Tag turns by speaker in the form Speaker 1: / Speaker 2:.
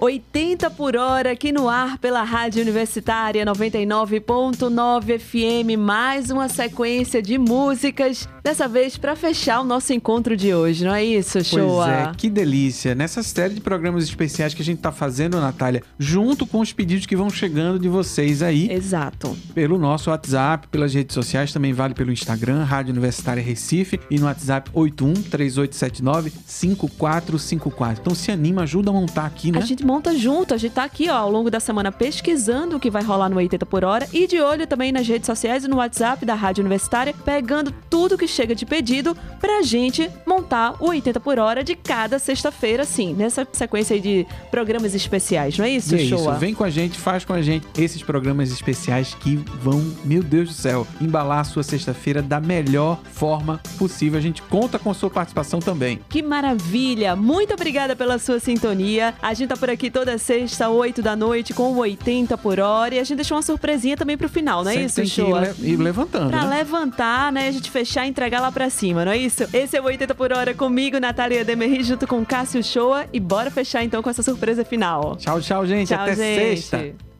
Speaker 1: 80 por hora aqui no ar pela Rádio Universitária 99.9 FM. Mais uma sequência de músicas, dessa vez para fechar o nosso encontro de hoje, não é isso, Shoa?
Speaker 2: Pois é, que delícia. Nessa série de programas especiais que a gente tá fazendo, Natália, junto com os pedidos que vão chegando de vocês aí.
Speaker 1: Exato.
Speaker 2: Pelo nosso WhatsApp, pelas redes sociais, também vale pelo Instagram, Rádio Universitária Recife, e no WhatsApp 81-3879-5454. Então se anima, ajuda a montar aqui, né?
Speaker 1: A gente monta junto, a gente tá aqui, ó, ao longo da semana pesquisando o que vai rolar no 80 por hora e de olho também nas redes sociais e no WhatsApp da Rádio Universitária, pegando tudo que chega de pedido pra gente montar o 80 por hora de cada sexta-feira, sim, nessa sequência aí de programas especiais, não é isso,
Speaker 2: E é
Speaker 1: Shoa?
Speaker 2: isso, vem com a gente, faz com a gente esses programas especiais que vão, meu Deus do céu, embalar a sua sexta-feira da melhor forma possível. A gente conta com a sua participação também.
Speaker 1: Que maravilha! Muito obrigada pela sua sintonia. A gente tá por aqui toda sexta, 8 da noite, com o 80 por hora. E a gente deixou uma surpresinha também pro final, não é
Speaker 2: Sempre
Speaker 1: isso,
Speaker 2: tem que
Speaker 1: Shoa?
Speaker 2: ir levantando,
Speaker 1: Pra
Speaker 2: né?
Speaker 1: levantar, né? A gente fechar e entregar lá pra cima, não é isso? Esse é o 80 por hora comigo, Natália Demerri, junto com Cássio Shoa. E bora fechar então com essa surpresa final.
Speaker 2: Tchau, tchau, gente.
Speaker 1: Tchau,
Speaker 2: Até
Speaker 1: gente.
Speaker 2: sexta.